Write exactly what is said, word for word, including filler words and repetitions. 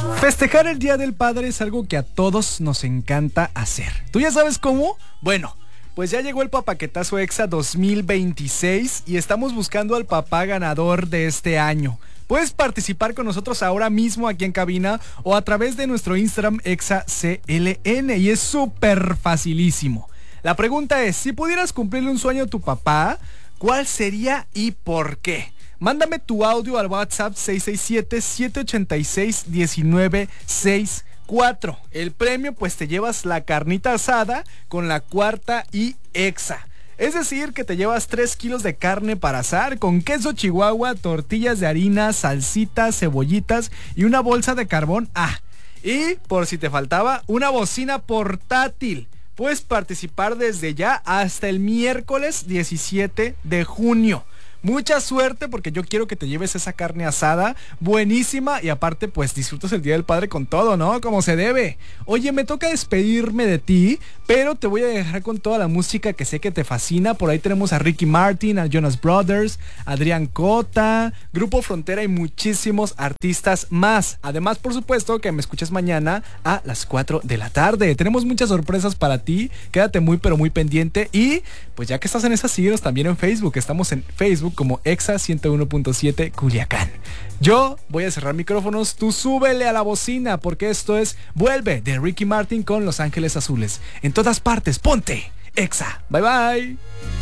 Festejar el Día del Padre es algo que a todos nos encanta hacer. ¿Tú ya sabes cómo? Bueno, pues ya llegó el Papaquetazo Exa dos mil veintiséis y estamos buscando al papá ganador de este año. Puedes participar con nosotros ahora mismo aquí en cabina o a través de nuestro Instagram Exa C L N y es súper facilísimo. La pregunta es, si pudieras cumplirle un sueño a tu papá, ¿cuál sería y por qué? Mándame tu audio al WhatsApp seis seis siete, siete ocho seis, uno nueve seis cuatro. El premio, pues te llevas la carnita asada con la cuarta y Exa. Es decir, que te llevas tres kilos de carne para asar con queso chihuahua, tortillas de harina, salsitas, cebollitas y una bolsa de carbón. Ah, y por si te faltaba, una bocina portátil. Puedes participar desde ya hasta el miércoles diecisiete de junio. Mucha suerte porque yo quiero que te lleves esa carne asada buenísima y aparte pues disfrutas el Día del Padre con todo, ¿no? Como se debe. Oye, me toca despedirme de ti, pero te voy a dejar con toda la música que sé que te fascina. Por ahí tenemos a Ricky Martin, a Jonas Brothers, Adrián Cota, Grupo Frontera y muchísimos artistas más. Además, por supuesto, que me escuches mañana a las cuatro de la tarde. Tenemos muchas sorpresas para ti. Quédate muy pero muy pendiente y pues ya que estás en esas, síguenos también en Facebook. Estamos en Facebook como Exa ciento uno punto siete Culiacán. Yo voy a cerrar micrófonos, tú súbele a la bocina porque esto es Vuelve de Ricky Martin con Los Ángeles Azules. En todas partes, ponte Exa. Bye bye.